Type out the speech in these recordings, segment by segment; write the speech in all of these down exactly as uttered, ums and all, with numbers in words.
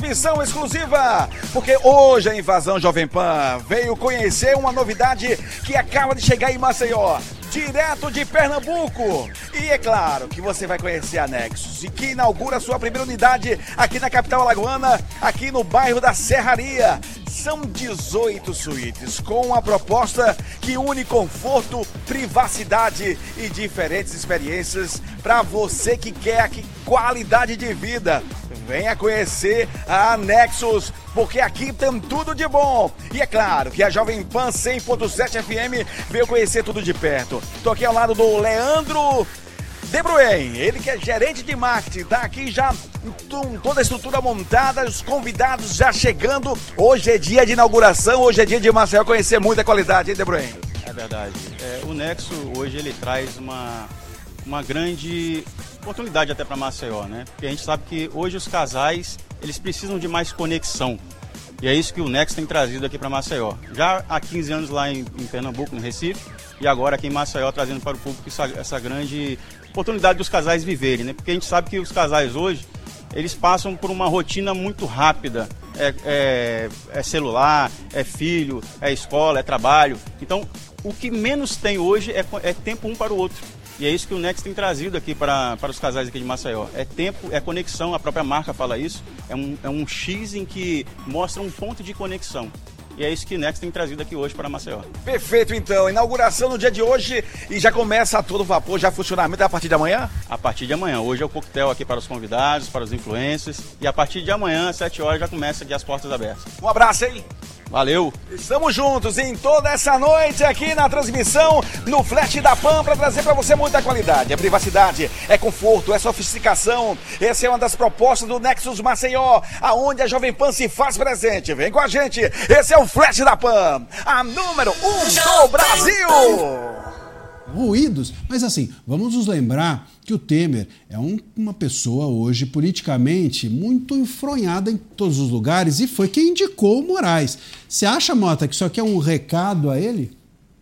transmissão exclusiva, porque hoje a Invasão Jovem Pan veio conhecer uma novidade que acaba de chegar em Maceió, direto de Pernambuco. E é claro que você vai conhecer a Nexus, e que inaugura sua primeira unidade aqui na capital alagoana, aqui no bairro da Serraria. São dezoito suítes com uma proposta que une conforto, privacidade e diferentes experiências para você que quer aqui qualidade de vida. Venha conhecer a Nexus, porque aqui tem tudo de bom. E é claro que a Jovem Pan cem ponto sete F M veio conhecer tudo de perto. Tô aqui ao lado do Leandro De Bruyne, ele que é gerente de marketing, tá aqui já com toda a estrutura montada, os convidados já chegando. Hoje é dia de inauguração, hoje é dia de Maceió conhecer muita qualidade, hein, De Bruyne? É verdade. É, o Nexo hoje ele traz uma, uma grande oportunidade até para Maceió, né? Porque a gente sabe que hoje os casais, eles precisam de mais conexão. E é isso que o Nexo tem trazido aqui para Maceió. Já há quinze anos lá em, em Pernambuco, no Recife, e agora aqui em Maceió trazendo para o público essa, essa grande oportunidade dos casais viverem, né? Porque a gente sabe que os casais hoje, eles passam por uma rotina muito rápida. É, é, é celular, é filho, é escola, é trabalho. Então, o que menos tem hoje é, é tempo um para o outro. E é isso que o Nexo tem trazido aqui para, para os casais aqui de Maceió. É tempo, é conexão, a própria marca fala isso. É um, é um X em que mostra um ponto de conexão. E é isso que o Nexo tem trazido aqui hoje para Maceió. Perfeito, então. Inauguração no dia de hoje e já começa a todo vapor, já funcionamento a partir de amanhã? A partir de amanhã. Hoje é o coquetel aqui para os convidados, para os influencers. E a partir de amanhã, às sete horas, já começa aqui as portas abertas. Um abraço, hein? Valeu! Estamos juntos em toda essa noite aqui na transmissão, no Flash da Pan, para trazer para você muita qualidade. É privacidade, é conforto, é sofisticação. Essa é uma das propostas do Nexus Maceió, aonde a Jovem Pan se faz presente. Vem com a gente, esse é o Flash da Pan, a número um do Brasil! Ruídos, mas assim, vamos nos lembrar que o Temer é um, uma pessoa hoje politicamente muito enfronhada em todos os lugares e foi quem indicou o Moraes. Você acha, Mota, que isso aqui é um recado a ele?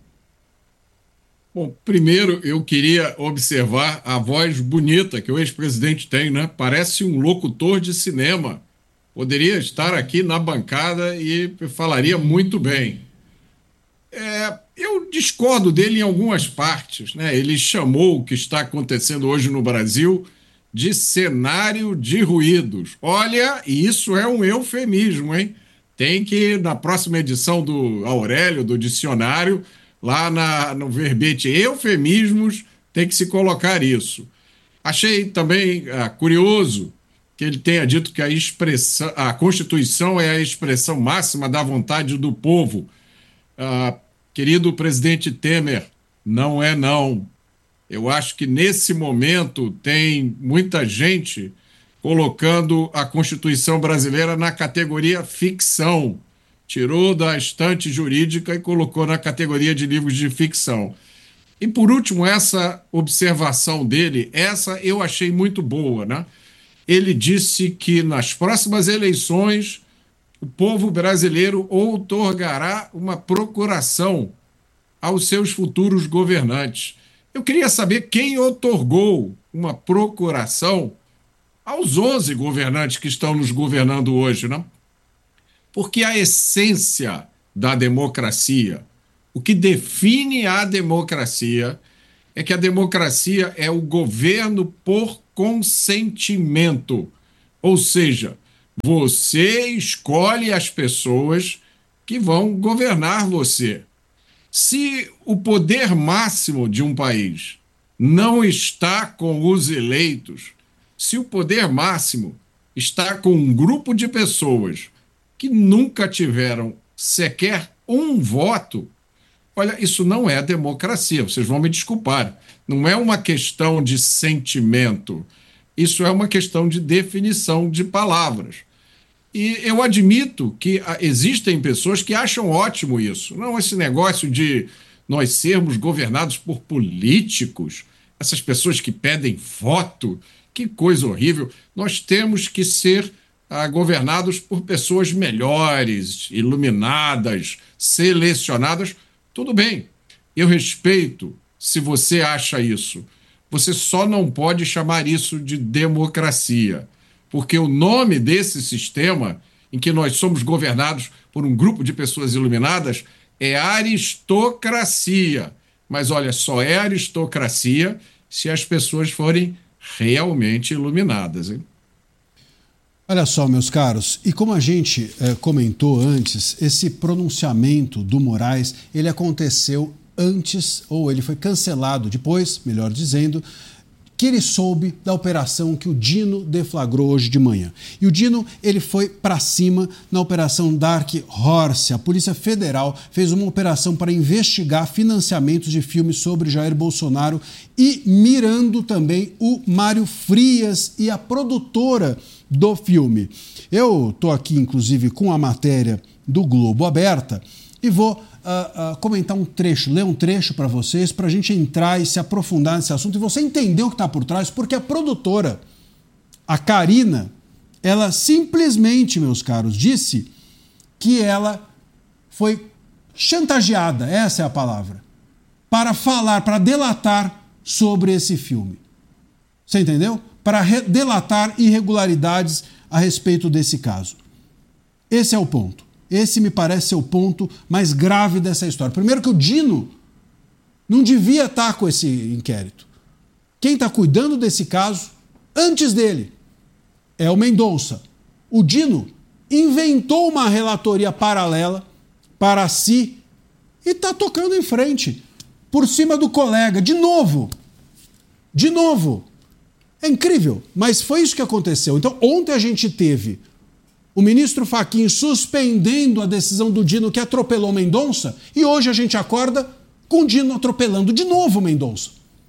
Bom, primeiro eu queria observar a voz bonita que o ex-presidente tem, né? Parece um locutor de cinema. Poderia estar aqui na bancada e falaria muito bem. É, eu discordo dele em algumas partes, né? Ele chamou o que está acontecendo hoje no Brasil de cenário de ruídos. Olha, isso é um eufemismo, hein? Tem que, na próxima edição do Aurélio, do dicionário, lá na, no verbete eufemismos, tem que se colocar isso. Achei também ah, curioso que ele tenha dito que a, expressão, a Constituição é a expressão máxima da vontade do povo. Ah, querido presidente Temer, não é não. Eu acho que nesse momento tem muita gente colocando a Constituição brasileira na categoria ficção. Tirou da estante jurídica e colocou na categoria de livros de ficção. E por último, essa observação dele, essa eu achei muito boa, né? Ele disse que nas próximas eleições o povo brasileiro outorgará uma procuração aos seus futuros governantes. Eu queria saber quem outorgou uma procuração aos onze governantes que estão nos governando hoje, né? Porque a essência da democracia, o que define a democracia, é que a democracia é o governo por consentimento. Ou seja, você escolhe as pessoas que vão governar você. Se o poder máximo de um país não está com os eleitos, se o poder máximo está com um grupo de pessoas que nunca tiveram sequer um voto, olha, isso não é democracia, vocês vão me desculpar. Não é uma questão de sentimento, isso é uma questão de definição de palavras. E eu admito que existem pessoas que acham ótimo isso. Não esse negócio de nós sermos governados por políticos, essas pessoas que pedem voto, que coisa horrível. Nós temos que ser ah, governados por pessoas melhores, iluminadas, selecionadas. Tudo bem, eu respeito se você acha isso. Você só não pode chamar isso de democracia. porque o nome desse sistema, em que nós somos governados por um grupo de pessoas iluminadas, é aristocracia. Mas olha, só é aristocracia se as pessoas forem realmente iluminadas, hein? Olha só, meus caros, e como a gente eh, comentou antes, esse pronunciamento do Moraes, ele aconteceu antes, ou ele foi cancelado depois, melhor dizendo, que ele soube da operação que o Dino deflagrou hoje de manhã. E o Dino, ele foi para cima na operação Dark Horse. A Polícia Federal fez uma operação para investigar financiamentos de filmes sobre Jair Bolsonaro e mirando também o Mário Frias e a produtora do filme. Eu estou aqui, inclusive, com a matéria do Globo aberta e vou uh, uh, comentar um trecho, ler um trecho para vocês, para a gente entrar e se aprofundar nesse assunto e você entender o que está por trás, porque a produtora, a Karina, ela simplesmente, meus caros, disse que ela foi chantageada, essa é a palavra, para falar, para delatar sobre esse filme. Você entendeu? Para delatar irregularidades a respeito desse caso. Esse é o ponto. Esse me parece ser o ponto mais grave dessa história. Primeiro que o Dino não devia estar com esse inquérito. Quem está cuidando desse caso, antes dele, é o Mendonça. O Dino inventou uma relatoria paralela para si e está tocando em frente, por cima do colega, de novo. De novo. É incrível, mas foi isso que aconteceu. Então, ontem a gente teve o ministro Fachin suspendendo a decisão do Dino que atropelou Mendonça e hoje a gente acorda com o Dino atropelando de novo Mendonça.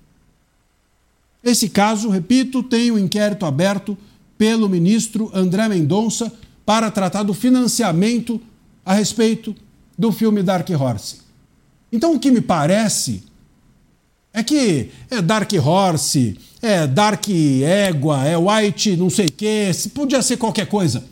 Esse caso, repito, tem um inquérito aberto pelo ministro André Mendonça para tratar do financiamento a respeito do filme Dark Horse. Então, o que me parece é que é Dark Horse, é Dark Égua, é White não sei o quê, podia ser qualquer coisa.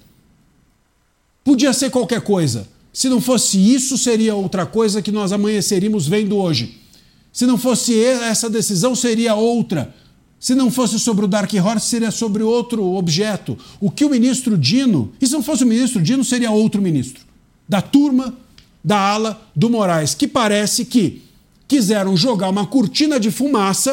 Podia ser qualquer coisa. Se não fosse isso, seria outra coisa que nós amanheceríamos vendo hoje. Se não fosse essa decisão, seria outra. Se não fosse sobre o Dark Horse, seria sobre outro objeto. O que o ministro Dino... E se não fosse o ministro Dino, seria outro ministro. Da turma, da ala do Moraes, que parece que quiseram jogar uma cortina de fumaça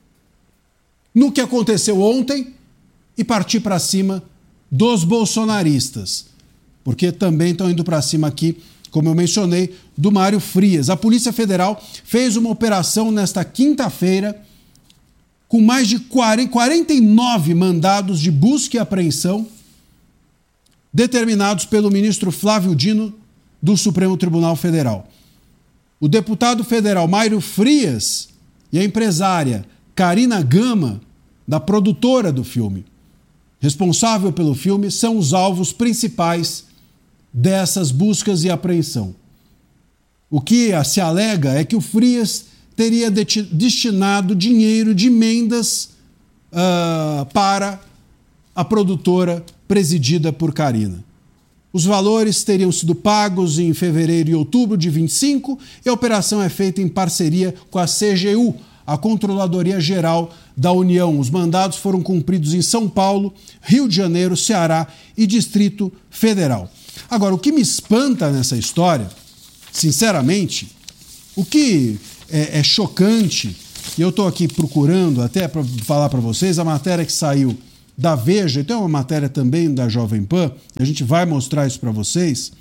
no que aconteceu ontem e partir para cima dos bolsonaristas. Porque também estão indo para cima aqui, como eu mencionei, do Mário Frias. A Polícia Federal fez uma operação nesta quinta-feira com mais de quarenta e nove mandados de busca e apreensão determinados pelo ministro Flávio Dino do Supremo Tribunal Federal. O deputado federal Mário Frias e a empresária Karina Gama, da produtora do filme, responsável pelo filme, são os alvos principais dessas buscas e apreensão. O que se alega é que o Frias teria destinado dinheiro de emendas uh, para a produtora presidida por Karina. Os valores teriam sido pagos em fevereiro e outubro de vinte e cinco e a operação é feita em parceria com a C G U, a Controladoria Geral da União. Os mandados foram cumpridos em São Paulo, Rio de Janeiro, Ceará e Distrito Federal. Agora, o que me espanta nessa história, sinceramente, o que é, é chocante, e eu estou aqui procurando até para falar para vocês, a matéria que saiu da Veja, e tem uma matéria também da Jovem Pan, a gente vai mostrar isso para vocês,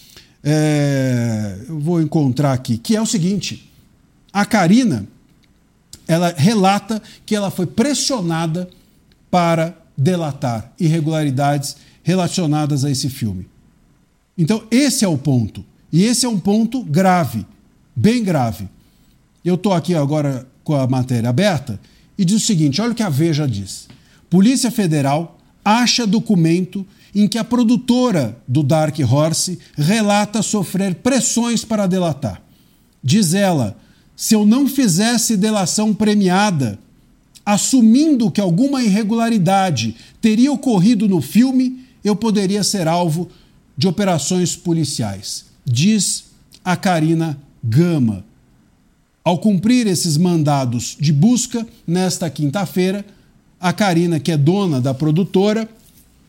é, eu vou encontrar aqui, que é o seguinte, a Karina, ela relata que ela foi pressionada para delatar irregularidades relacionadas a esse filme. Então, esse é o ponto. E esse é um ponto grave, bem grave. Eu estou aqui agora com a matéria aberta e diz o seguinte, olha o que a Veja diz. Polícia Federal acha documento em que a produtora do Dark Horse relata sofrer pressões para delatar. Diz ela, se eu não fizesse delação premiada, assumindo que alguma irregularidade teria ocorrido no filme, eu poderia ser alvo de operações policiais, diz a Karina Gama. Ao cumprir esses mandados de busca, nesta quinta-feira, a Karina, que é dona da produtora,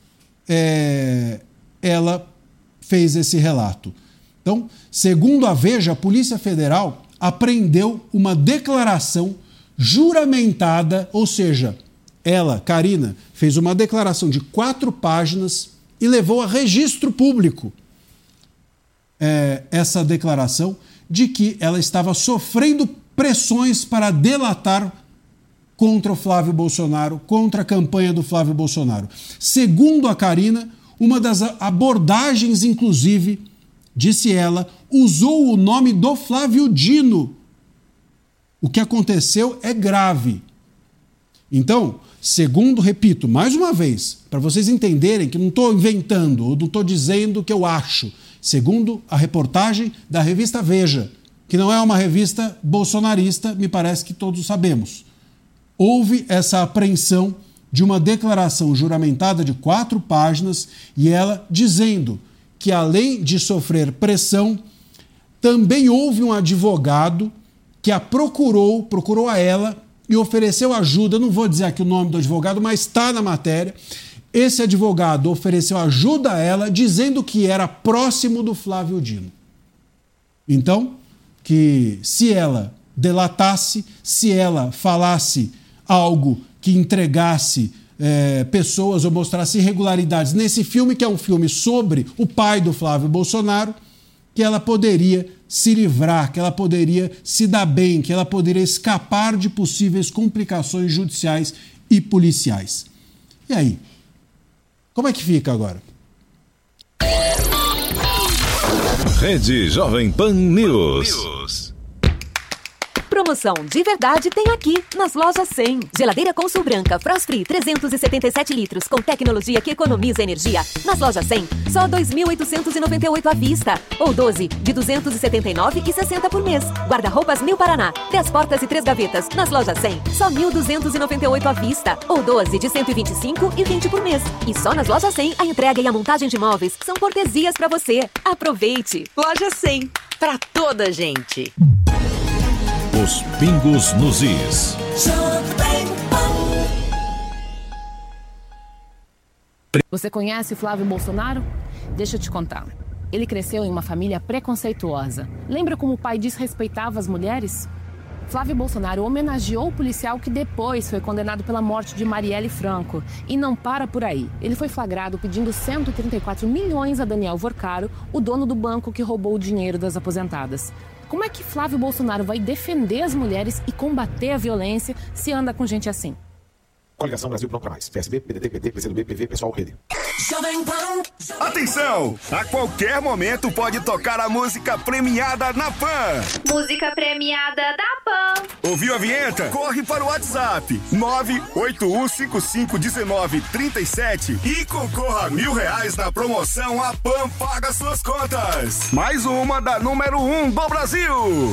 é, ela fez esse relato. Então, segundo a Veja, a Polícia Federal apreendeu uma declaração juramentada, ou seja, ela, Karina, fez uma declaração de quatro páginas e levou a registro público é, essa declaração de que ela estava sofrendo pressões para delatar contra o Flávio Bolsonaro, contra a campanha do Flávio Bolsonaro. Segundo a Karina, uma das abordagens, inclusive, disse ela, usou o nome do Flávio Dino. O que aconteceu é grave. Então, segundo, repito, mais uma vez, para vocês entenderem que não estou inventando ou não estou dizendo o que eu acho, segundo a reportagem da revista Veja, que não é uma revista bolsonarista, me parece que todos sabemos. Houve essa apreensão de uma declaração juramentada de quatro páginas e ela dizendo que, além de sofrer pressão, também houve um advogado que a procurou, procurou a ela e ofereceu ajuda. Não vou dizer aqui o nome do advogado, mas está na matéria. Esse advogado ofereceu ajuda a ela, dizendo que era próximo do Flávio Dino. Então, que se ela delatasse, se ela falasse algo que entregasse é, pessoas ou mostrasse irregularidades nesse filme, que é um filme sobre o pai do Flávio Bolsonaro, que ela poderia se livrar, que ela poderia se dar bem, que ela poderia escapar de possíveis complicações judiciais e policiais. E aí? Como é que fica agora? Rede Jovem Pan News. Promoção de verdade tem aqui, nas lojas cem. Geladeira Consul Branca Frost Free trezentos e setenta e sete litros com tecnologia que economiza energia. Nas lojas cem, só dois mil oitocentos e noventa e oito à vista. Ou doze de duzentos e setenta e nove e sessenta por mês. Guarda-roupas Mil Paraná, dez portas e três gavetas. Nas lojas cem, só mil duzentos e noventa e oito à vista. Ou doze de cento e vinte e cinco e vinte por mês. E só nas lojas cem, a entrega e a montagem de móveis são cortesias para você. Aproveite! Loja cem, pra toda a gente. Os pingos nos is. Você conhece Flávio Bolsonaro? Deixa eu te contar. Ele cresceu em uma família preconceituosa. Lembra como o pai desrespeitava as mulheres? Flávio Bolsonaro homenageou o policial que depois foi condenado pela morte de Marielle Franco. E não para por aí. Ele foi flagrado pedindo cento e trinta e quatro milhões a Daniel Vorcaro, o dono do banco que roubou o dinheiro das aposentadas. Como é que Flávio Bolsonaro vai defender as mulheres e combater a violência se anda com gente assim? Coligação Brasil Pronto Pra Mais. P S B, P D T, P T, P C do B, P V, Pessoal, Rede. Atenção! A qualquer momento pode tocar a música premiada na Pan. Música premiada da Pan. Ouviu a vinheta? Corre para o WhatsApp nove oito um cinco cinco um nove três sete e concorra a mil reais na promoção A Pan Paga Suas Contas. Mais uma da número um do Brasil.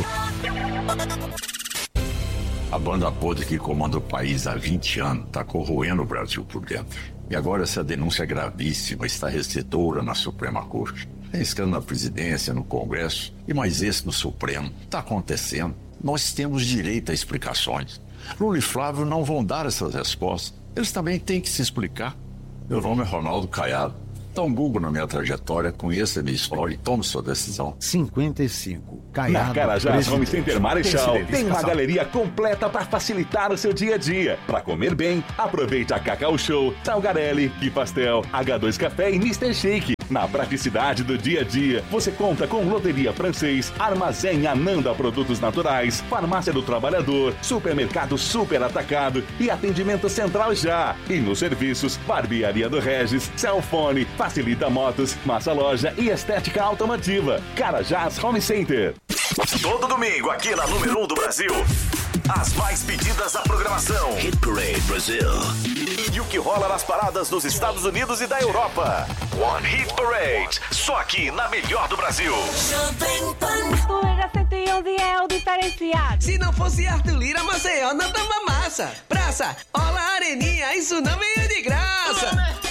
A banda podre que comanda o país há vinte anos está corroendo o Brasil por dentro. E agora essa denúncia gravíssima está restritora na Suprema Corte. Tem escândalo na presidência, no Congresso e mais esse no Supremo. Está acontecendo. Nós temos direito a explicações. Lula e Flávio não vão dar essas respostas. Eles também têm que se explicar. Meu nome é Ronaldo Caiado. Dá um Google na minha trajetória, conheça a minha história e tome sua decisão. cinquenta e cinco. Caiado. Na Carajás Home Center Marechal tem uma galeria completa para facilitar o seu dia a dia. Para comer bem, aproveite a Cacau Show, Talgarelli, Que Pastel, H dois Café e mister Shake. Na praticidade do dia a dia, você conta com Loteria Francês, Armazém Ananda Produtos Naturais, Farmácia do Trabalhador, Supermercado Super Atacado e Atendimento Central Já. E nos serviços, Barbearia do Regis, Cellfone, Facilita Motos, Massa Loja e Estética Automotiva. Carajás Home Center. Todo domingo aqui na número um do Brasil. As mais pedidas da programação. Hit Parade Brasil. E o que rola nas paradas dos Estados Unidos e da Europa. One Hit Parade. Só aqui na melhor do Brasil. Cultura cento e onze é o diferenciado. Se não fosse Arthur Lira, Maceió não toma massa. Praça, Ola Areninha, isso não veio de graça.